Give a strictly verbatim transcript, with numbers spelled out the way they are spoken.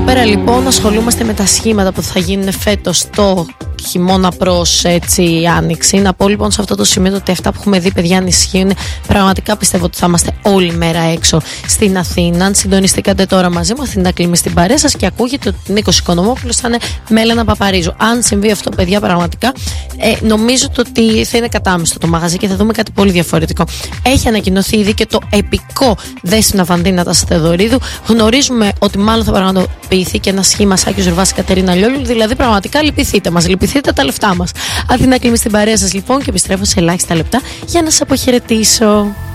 πέρα λοιπόν ασχολούμαστε με τα σχήματα που θα γίνουν φέτος το χειμώνα προς έτσι άνοιξη. Να πω λοιπόν σε αυτό το σημείο ότι αυτά που έχουμε δει, παιδιά, αν ισχύουν, πραγματικά πιστεύω ότι θα είμαστε όλη μέρα έξω στην Αθήνα. Αν συντονιστήκατε τώρα μαζί μου, Αθήνα Κλίμη στην παρέα σας και ακούγεται ότι ο Νίκος Οικονομόπουλος θα είναι με Έλενα Παπαρίζου. Αν συμβεί αυτό, παιδιά, πραγματικά ε, νομίζω ότι θα είναι κατάμεστο το μαγαζί και θα δούμε κάτι πολύ διαφορετικό. Έχει ανακοινωθεί ήδη και το επικό Δέσποινα Βανδίνα Θεοδωρίδου. Γνωρίζουμε ότι μάλλον θα πραγματοποιηθεί και ένα σχήμα Σάκης Ζουρβάς Κατερίνα Λιόλου. Δηλαδή, πραγματικά λυπηθείτε μας, λυπηθείτε τα λεφτά μας. Αθήνα Κλίμη στην παρέα σας λοιπόν και επιστρέφω σε ελάχιστα λεπτά για να σας αποχαιρετήσω.